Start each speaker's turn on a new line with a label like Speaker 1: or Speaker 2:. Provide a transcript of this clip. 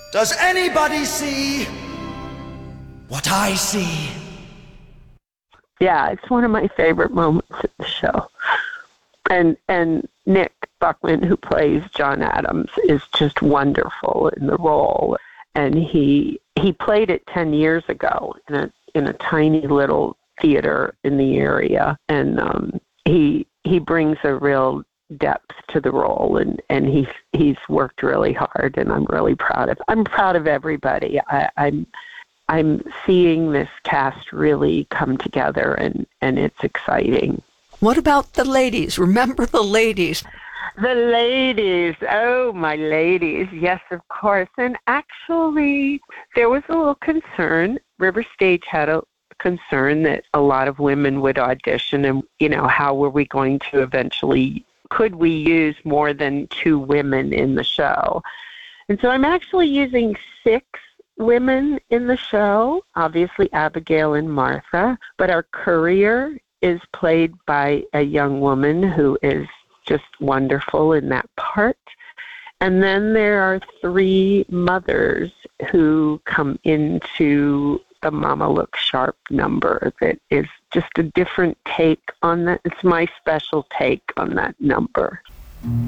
Speaker 1: Does anybody see what I see?
Speaker 2: Yeah, it's one of my favorite moments of the show. And Nick Buckman, who plays John Adams, is just wonderful in the role. And he played it 10 years ago in a tiny little theater in the area. And he brings a real depth to the role, and he's worked really hard, and I'm really proud of everybody. I'm seeing this cast really come together, and it's exciting.
Speaker 3: What about the ladies? Remember the ladies?
Speaker 2: The ladies. Oh, my ladies. Yes, of course. And actually, there was a little concern. River Stage had a concern that a lot of women would audition, and, how were we going to eventually, could we use more than 2 women in the show? And so I'm actually using 6 women in the show, obviously Abigail and Martha, but our courier is played by a young woman who is just wonderful in that part. And then there are 3 mothers who come into the Mama Look Sharp number that is just a different take on that. It's my special take on that number.